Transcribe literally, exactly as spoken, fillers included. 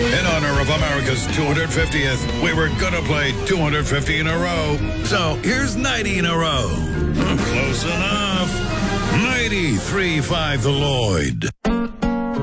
In honor of America's two hundred fiftieth, we were gonna play two hundred fifty in a row. So here's ninety in a row. Close enough. ninety-three point five The Lloyd.